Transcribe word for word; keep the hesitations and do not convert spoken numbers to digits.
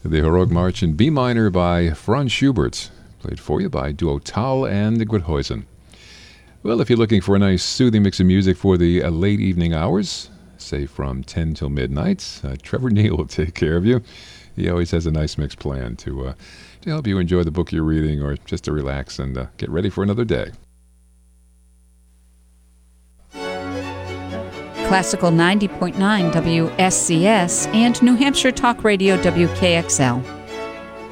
The Heroic March in B minor by Franz Schubert, played for you by Duo Tal and Guthuysen. Well, if you're looking for a nice soothing mix of music for the uh, late evening hours, say from ten till midnight, uh, Trevor Neal will take care of you. He always has a nice mix planned to, uh, to help you enjoy the book you're reading or just to relax and uh, get ready for another day. Classical ninety point nine W S C S and New Hampshire Talk Radio W K X L.